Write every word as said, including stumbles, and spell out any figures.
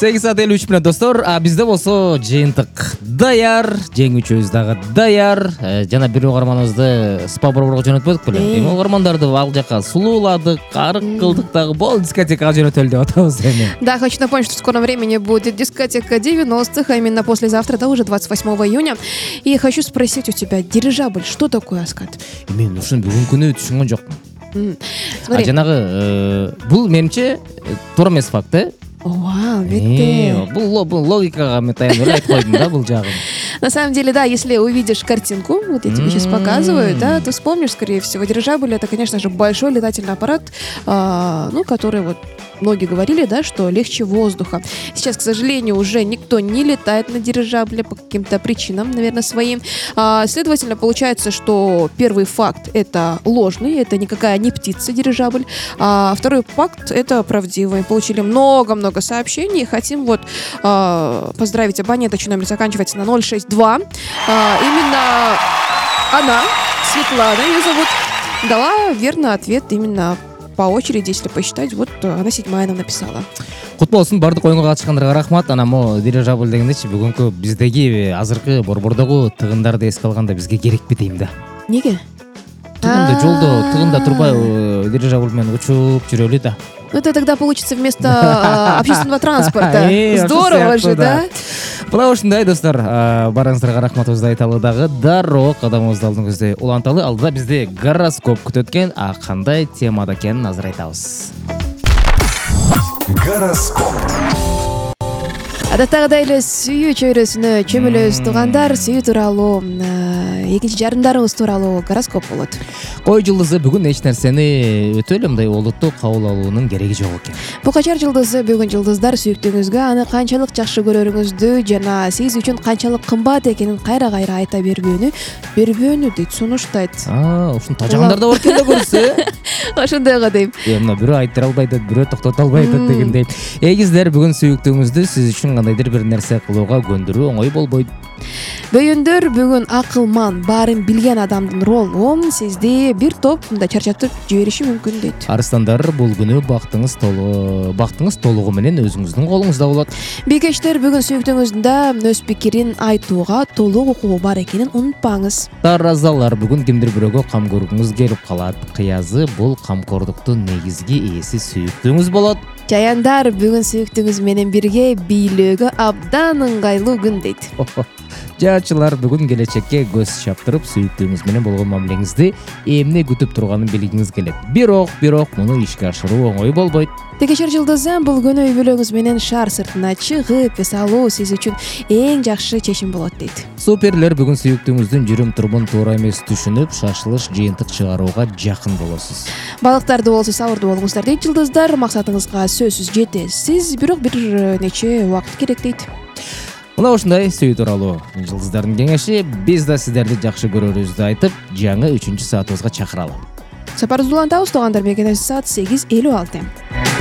сегиз саат элүү үч мүнөт достор. А бизде болсо жыйынтык даяр, жеңүүчүбүз дагы даяр. Жана бир угарманыбызды спа борборго жөнөтпөдүк беле. Эми угармандарды ал жака сулууладык, арык кылдык дагы бол дискотекага жөнөтөлү деп атабыз эми. Да, хочу напомнить, что в скором времени будет дискотека девяностых, а именно послезавтра, да, уже двадцать восьмого июня. И хочу спросить у тебя, дирижабль, что такое, Аскат? Мен ушун бүгүнкү күнү түшүнгөн жокмун. А Смотри. жанагы бул менимче туура эмес факт, э? Вау, видите? Бул бул логикага мен таянып эле айтып койдум да бул жагын. На самом деле, да, если увидишь картинку, вот я тебе сейчас показываю, да, то вспомнишь, скорее всего, дирижабль — это, конечно же, большой летательный аппарат, а, ну, который вот многие говорили, да, что легче воздуха. Сейчас, к сожалению, уже никто не летает на дирижабле по каким-то причинам, наверное, своим. А, следовательно, получается, что первый факт — это ложный, это никакая не птица дирижабль. А второй факт — это правдивый. Получили много-много сообщений. Хотим вот а, поздравить абонента, чей номер заканчивается на ноль шесть два. А, именно она, Светлана ее зовут, дала верный ответ именно по очереди, если посчитать. Вот она седьмая нам написала. Кут болсун бардык оюнга катышкандарга рахмат. Анан могу дирижабль дегендечи бүгүнкү биздеги азыркы борбордогу тыгындарды эске алганда бизге керекпи дейм да. Неге? Тыгында жолдо тыгында турбай дирижабль менен учуп жүрөлү да. Ну, это тогда получится вместо а, общественного транспорта. Э, ошо Здорово сыяктуу, же, да? Мына ушундай достор, барыңыздарга рахматыбызды айталы дагы. Дароо кадамыбызды алдыңызды уланталы. Алдыда бизде гороскоп күтөт экен. А кандай темада экенин азыр айтабыз. Гороскоп. Адаттагыдай эле сүйүү чөйрөсүнө чөмүлөбүз туугандар, сүйүү тууралуу, экинчи жарымдарыбыз тууралуу гороскоп болот. Кой жылдызы бүгүн эч нерсени өтө эле мындай олуттуу кабыл алуунун кереги жок экен. Букачар жылдызы бүгүн жылдыздар сүйүктүүңүзгө аны канчалык жакшы көрөрүңүздү жана сиз үчүн канчалык кымбат экенин кайра-кайра айта бербөөнү, бербөөнү дейт, сунуштайт. А, ушун тажагандар да бар экен да көрсө. Ошондойго дейм. Э, мына бирөө айттыра албай атат, бирөө токтото албай атат дегендей. Эгиздер бүгүн сүйүктүүңүздү сиз үчүн кандайдыр бир нерсе кылууга көндүрүү оңой болбойт. Бөйөндөр бүгүн акылман, баарын билген адамдын ролу сизди бир топ мындай чарчатып жибериши мүмкүн дейт. Арыстандар, бул күнү бактыңыз толугу, бактыңыз толугу менен өзүңүздүн колуңузда болот. Бикештер бүгүн сүйүктүүңүздүн да өз пикирин айтууга толук укугу бар экенин унутпаңыз. Таразалар, бүгүн кимдир бирөөгө кам көргүңүз келип калат. Кыязы, бул камкордуктун негизги ээси сүйүктүүңүз болот. Жаяндар, бүгүн сүйүктүүңүз менен бирге бийлөөгө абдан ыңгайлуу күн дейт. Жаачылар, бүгүн келечекке көз чаптырып, сүйүктүүңүз менен болгон мамилеңизди эмне күтүп турганын билгиңиз келет. Бирок, бирок муну ишке ашыруу оңой болбойт. Текечер жылдызы, бул күнү үй бүлөңүз менен шаар сыртына чыгып эс алуу сиз үчүн эң жакшы чечим болот дейт. Суперлер, бүгүн сүйүктүүңүздүн жүрүм турумун туура эмес түшүнүп, шашылыш жыйынтык чыгарууга жакын болосуз. Балыктарды болсо сабырдуу болуңуздар дейт жылдыздар. Максатыңызга сөзсүз жетесиз, бирок бир нече убакыт керек дейт. Мына ушундай сүйүү тууралуу жылдыздардын кеңеши. Биз да сиздерди жакшы көрөрүбүздү айтып, жаңы үчүнчү саатыбызга чакыралы. Сапарыбызды улантабыз туугандар, мекенеси саат сегиз элүү алты.